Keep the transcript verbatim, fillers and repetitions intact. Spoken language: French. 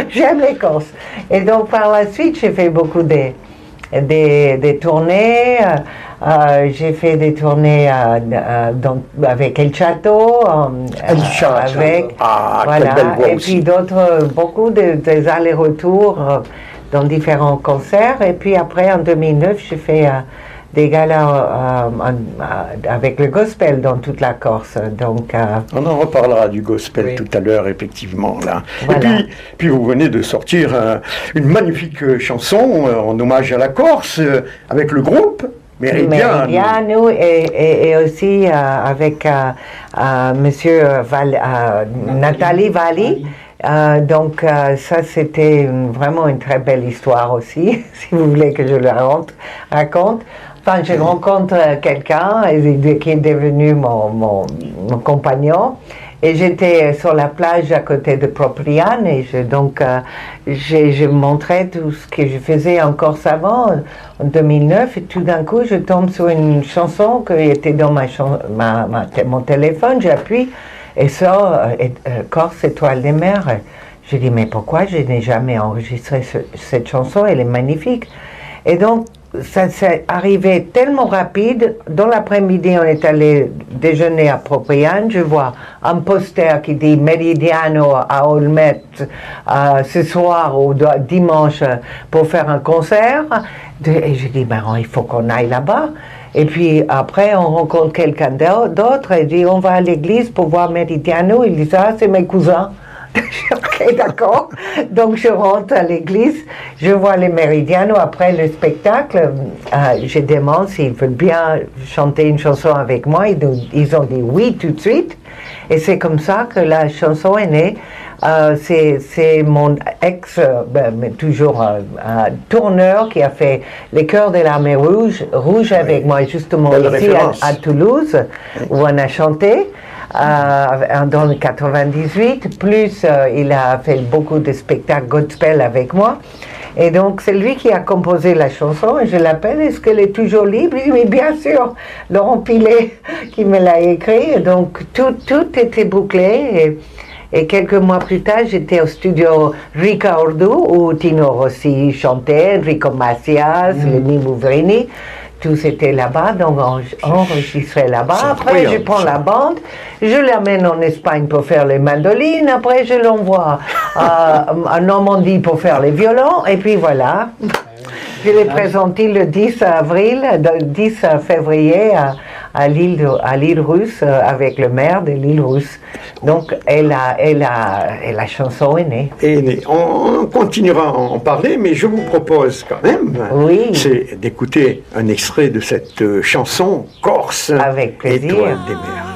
J'aime les Corses. Et donc par la suite, j'ai fait beaucoup des, des, des tournées. Euh, j'ai fait des tournées euh, euh, dans, avec El Chato, euh, El Chato. avec, Ah, voilà, quelle belle voix et aussi. puis d'autres, beaucoup de, des allers-retours euh, dans différents concerts. Et puis après, en deux mille neuf, j'ai fait euh, des galas euh, euh, avec le gospel dans toute la Corse. Donc, euh, on en reparlera du gospel oui. tout à l'heure, effectivement. Là. Voilà. Et puis, puis vous venez de sortir euh, une magnifique euh, chanson euh, en hommage à la Corse euh, avec le groupe Meridiano. Meridiano et, et, et aussi euh, avec euh, euh, Monsieur Val, euh, Nathalie Valli. Euh, donc euh, ça c'était vraiment une très belle histoire aussi, si vous voulez que je le raconte. Enfin, je rencontre quelqu'un qui est devenu mon, mon, mon compagnon. Et j'étais sur la plage à côté de Propriane et je, donc euh, je montrais tout ce que je faisais en Corse avant, en deux mille neuf, et tout d'un coup je tombe sur une chanson qui était dans ma, ma, ma, mon téléphone, j'appuie et ça, euh, euh, Corse étoile des mers. Je dis mais pourquoi je n'ai jamais enregistré ce, cette chanson, elle est magnifique. Et donc ça s'est arrivé tellement rapide. Dans l'après-midi, on est allé déjeuner à Propriane. Je vois un poster qui dit Meridiano à Olmet euh, ce soir ou dimanche pour faire un concert. Et je dis, ben, il faut qu'on aille là-bas. Et puis après, on rencontre quelqu'un d'autre et dit, on va à l'église pour voir Meridiano. Il dit, ah, c'est mes cousins. Ok, d'accord. Donc je rentre à l'église, je vois les Meridiano. Après le spectacle, euh, je demande s'ils veulent bien chanter une chanson avec moi. Ils, ils ont dit oui tout de suite. Et c'est comme ça que la chanson est née. Euh, c'est mon ex, euh, ben, mais toujours euh, euh, tourneur qui a fait les chœurs de l'armée rouge, rouge oui. avec moi justement Belle ici à, à Toulouse, oui. où on a chanté. Euh, dans le quatre-vingt-dix-huit, plus euh, il a fait beaucoup de spectacles gospel avec moi. Et donc, c'est lui qui a composé la chanson, et je l'appelle, est-ce qu'elle est toujours libre? Il dit, mais bien sûr, Laurent Pilet qui me l'a écrit, et donc tout, tout était bouclé. Et, et quelques mois plus tard, j'étais au studio Ricardo, où Tino Rossi chantait, Enrico Macias, mm. Lenny Mouvrini. Tous étaient là-bas, donc on enregistrait là-bas. Après, je prends la bande, je l'amène en Espagne pour faire les mandolines. Après, je l'envoie à Normandie pour faire les violons. Et puis voilà. Je l'ai présenté le dix avril, le dix février à, à l'île à l'île Russe avec le maire de l'île Russe. Donc, elle a, elle a, et la chanson est née. Et née. On continuera à en parler, mais je vous propose quand même, oui. c'est d'écouter un extrait de cette chanson corse. Avec plaisir. Étoile des mers.